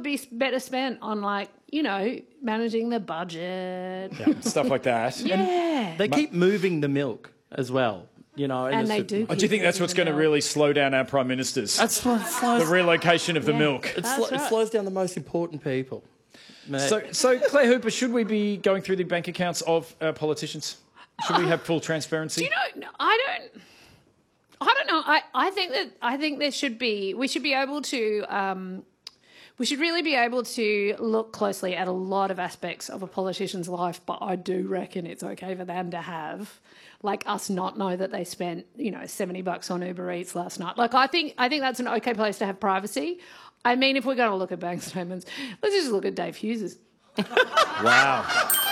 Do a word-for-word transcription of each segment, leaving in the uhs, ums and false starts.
could be better spent on, like, you know, managing the budget. Yeah, stuff like that. Yeah. And They keep moving the milk as well, you know. And they it's- do. oh, do you think that's what's going to really slow down our prime ministers? That's what slows, the relocation of the Yeah. milk. it, That's slo- it right. slows down the most important people. Mate. So, so Claire Hooper, should we be going through the bank accounts of our politicians? Should we have full transparency? Do you know? I don't. I don't know. I, I think that I think there should be. We should be able to. Um, we should really be able to look closely at a lot of aspects of a politician's life. But I do reckon it's okay for them to have, like, us not know that they spent, you know, seventy bucks on Uber Eats last night. Like, I think I think that's an okay place to have privacy. I mean, if we're going to look at bank statements, let's just look at Dave Hughes's. Wow.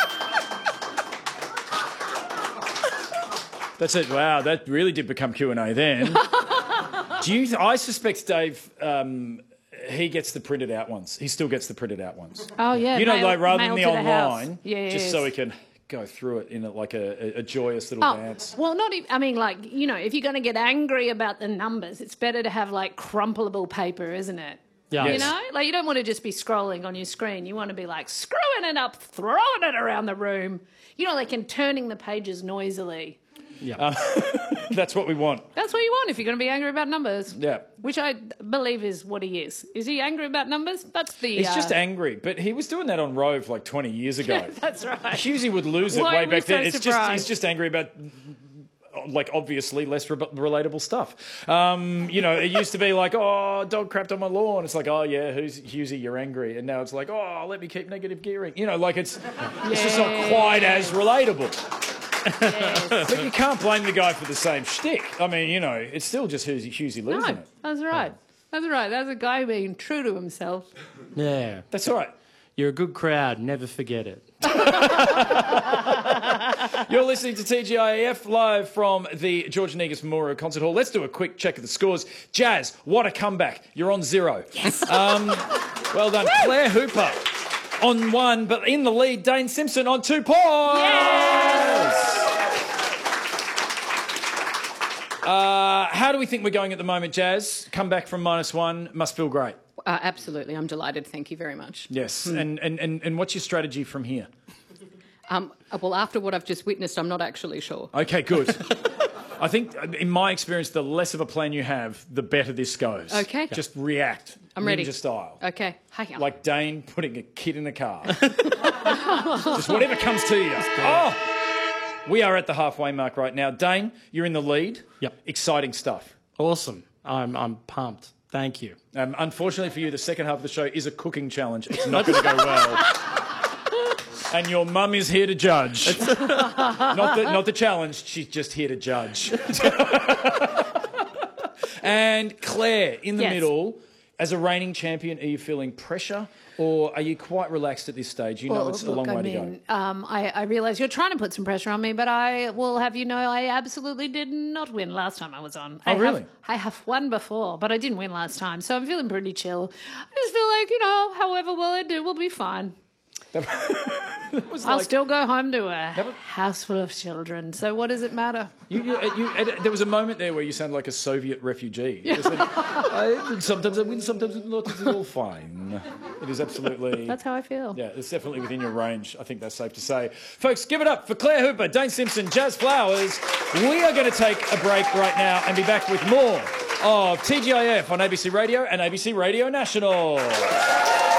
That's it. Wow, that really did become Q and A then. Do you? I suspect Dave. Um, he gets the printed out ones. He still gets the printed out ones. Oh yeah, You know, mail- like rather than mail the to house. online, Yeah, just yes. so he can go through it in a, like a, a joyous little Oh, dance. well, not even, I mean, like, you know, if you're going to get angry about the numbers, it's better to have, like, crumpleable paper, isn't it? Yeah. You Yes. know? Like, you don't want to just be scrolling on your screen. You want to be, like, screwing it up, throwing it around the room, you know, like, and turning the pages noisily. yeah. That's what we want. That's what you want if you're going to be angry about numbers. Yeah. Which I believe is what he is. Is he angry about numbers? That's the... He's uh, just angry, but he was doing that on Rove like twenty years ago. That's right. Hughesy would lose it Why way are we back so then. It's just surprised? he's just angry about, like, obviously less re- relatable stuff. Um, you know, it used to be like, oh, dog crapped on my lawn. It's like, oh yeah, who's Hughesy, you're angry, and now it's like, oh, let me keep negative gearing. You know, like it's it's just not quite as relatable. Yes. But you can't blame the guy for the same shtick. I mean, you know, it's still just Hughesy, Hughesy losing No, it. that's right. That's right. That's a guy being true to himself. Yeah. That's all right. You're a good crowd. Never forget it. You're listening to T G I A F live from the George Negus Memorial Concert Hall. Let's do a quick check of the scores. Jazz, what a comeback. You're on zero. Yes. Um, well done. Claire Hooper on one, but in the lead, Dane Simpson on two points. Yes. Uh, how do we think we're going at the moment, Jazz? Comeback from minus one must feel great. Uh, absolutely. I'm delighted. Thank you very much. Yes. And, and, and, and what's your strategy from here? Um, uh, well, after what I've just witnessed, I'm not actually sure. Okay, good. I think, in my experience, the less of a plan you have, the better this goes. Okay. Just react. I'm ready. Ninja style. Okay. Hang on. Like Dane putting a kid in a car. Just whatever comes to you. Oh! We are at the halfway mark right now. Dane, you're in the lead. Yep. Exciting stuff. Awesome. I'm I'm pumped. Thank you. Um, unfortunately for you, the second half of the show is a cooking challenge. It's not going to go well. And your mum is here to judge. not, the, not the challenge, she's just here to judge. And Claire, in the Yes. middle, as a reigning champion, are you feeling pressure or are you quite relaxed at this stage? You know it's a long I way mean, to go. Um, I, I realise you're trying to put some pressure on me, but I will have you know I absolutely did not win last time I was on. Oh, I really? Have, I have won before, but I didn't win last time, so I'm feeling pretty chill. I just feel like, you know, however well I do, we'll be fine. was I'll like- still go home to a was- house full of children, so what does it matter? You, you, you, and there was a moment there where you sound like a Soviet refugee. You just said, I, sometimes I win, sometimes not. It's all fine. It is absolutely... That's how I feel. Yeah, it's definitely within your range. I think that's safe to say. Folks, give it up for Claire Hooper, Dane Simpson, Jazz Flowers. We are going to take a break right now and be back with more of T G I F on A B C Radio and A B C Radio National.